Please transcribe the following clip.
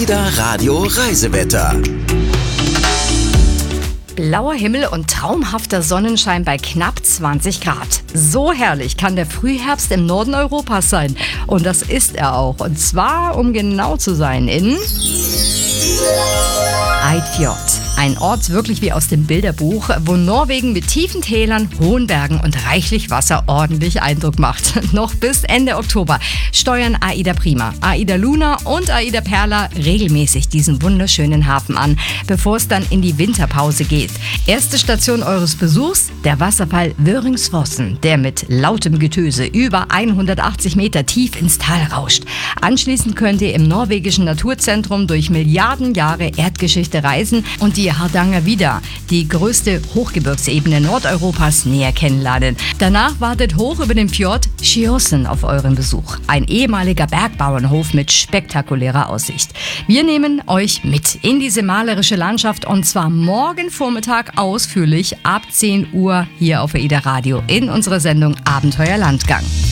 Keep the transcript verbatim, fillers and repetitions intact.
AIDA Radio Reisewetter. Blauer Himmel und traumhafter Sonnenschein bei knapp zwanzig Grad. So herrlich kann der Frühherbst im Norden Europas sein. Und das ist er auch. Und zwar, um genau zu sein, in Eidfjord. Ein Ort wirklich wie aus dem Bilderbuch, wo Norwegen mit tiefen Tälern, hohen Bergen und reichlich Wasser ordentlich Eindruck macht. Noch bis Ende Oktober steuern AIDA Prima, AIDA Luna und AIDA Perla regelmäßig diesen wunderschönen Hafen an, bevor es dann in die Winterpause geht. Erste Station eures Besuchs, der Wasserfall Vöringsfossen, der mit lautem Getöse über hundertachtzig Meter tief ins Tal rauscht. Anschließend könnt ihr im norwegischen Naturzentrum durch Milliarden Jahre Erdgeschichte reisen und die Hardangervidda, die größte Hochgebirgsebene Nordeuropas, näher kennenlernen. Danach wartet hoch über dem Fjord Skiosen auf euren Besuch. Ein ehemaliger Bergbauernhof mit spektakulärer Aussicht. Wir nehmen euch mit in diese malerische Landschaft und zwar morgen Vormittag ausführlich ab zehn Uhr hier auf AIDA Radio in unserer Sendung Abenteuer Landgang.